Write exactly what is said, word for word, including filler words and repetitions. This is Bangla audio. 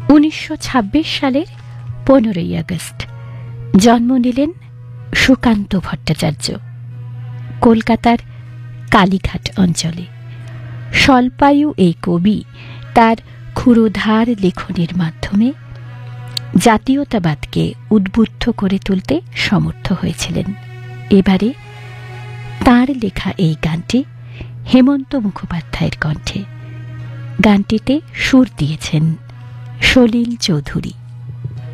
উনিশশো ছাব্বিশ সালের পনেরোই আগস্ট জন্ম নিলেন সুকান্ত ভট্টাচার্য কলকাতার কালীঘাট অঞ্চলে। স্বল্পায়ু এই কবি তার ক্ষুরোধার লেখনীর মাধ্যমে জাতীয়তাবাদকে উদ্বুদ্ধ করে তুলতে সমর্থ হয়েছিলেন। এবারে তাঁর লেখা এই গানটি হেমন্ত মুখোপাধ্যায়ের কণ্ঠে। গানটিতে সুর দিয়েছেন সলিল চৌধুরী।